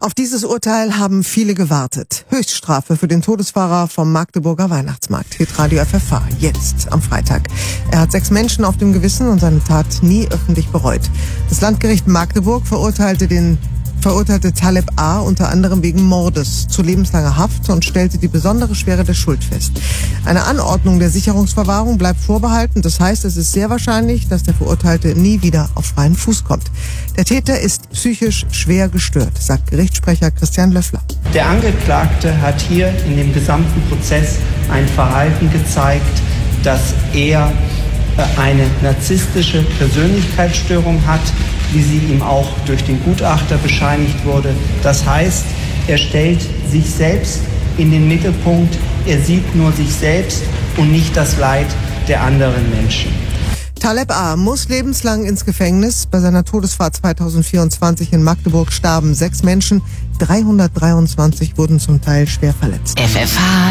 Auf dieses Urteil haben viele gewartet. Höchststrafe für den Todesfahrer vom Magdeburger Weihnachtsmarkt. Hitradio FFH, jetzt am Freitag. Er hat 6 Menschen auf dem Gewissen und seine Tat nie öffentlich bereut. Das Landgericht Magdeburg verurteilte Taleb A. unter anderem wegen Mordes zu lebenslanger Haft und stellte die besondere Schwere der Schuld fest. Eine Anordnung der Sicherungsverwahrung bleibt vorbehalten. Das heißt, es ist sehr wahrscheinlich, dass der Verurteilte nie wieder auf freien Fuß kommt. Der Täter ist psychisch schwer gestört, sagt Gerichtssprecher Christian Löffler. Der Angeklagte hat hier in dem gesamten Prozess ein Verhalten gezeigt, dass er eine narzisstische Persönlichkeitsstörung hat, wie sie ihm auch durch den Gutachter bescheinigt wurde. Das heißt, er stellt sich selbst in den Mittelpunkt, er sieht nur sich selbst und nicht das Leid der anderen Menschen. Taleb A. muss lebenslang ins Gefängnis. Bei seiner Todesfahrt 2024 in Magdeburg starben 6 Menschen, 323 wurden zum Teil schwer verletzt. FFH